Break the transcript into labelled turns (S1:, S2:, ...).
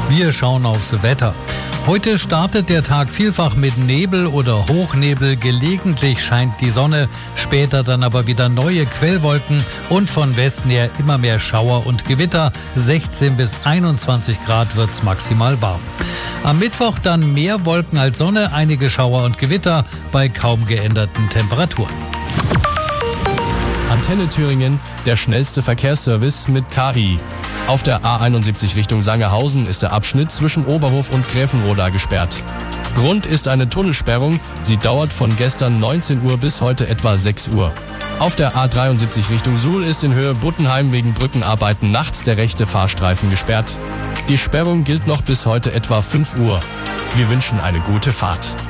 S1: Wir schauen aufs Wetter. Heute startet der Tag vielfach mit Nebel oder Hochnebel. Gelegentlich scheint die Sonne, später dann aber wieder neue Quellwolken und von Westen her immer mehr Schauer und Gewitter. 16 bis 21 Grad wird's maximal warm. Am Mittwoch dann mehr Wolken als Sonne, einige Schauer und Gewitter bei kaum geänderten Temperaturen.
S2: Antenne Thüringen, der schnellste Verkehrsservice mit KI. Auf der A71 Richtung Sangerhausen ist der Abschnitt zwischen Oberhof und Gräfenroda gesperrt. Grund ist eine Tunnelsperrung. Sie dauert von gestern 19 Uhr bis heute etwa 6 Uhr. Auf der A73 Richtung Suhl ist in Höhe Buttenheim wegen Brückenarbeiten nachts der rechte Fahrstreifen gesperrt. Die Sperrung gilt noch bis heute etwa 5 Uhr. Wir wünschen eine gute Fahrt.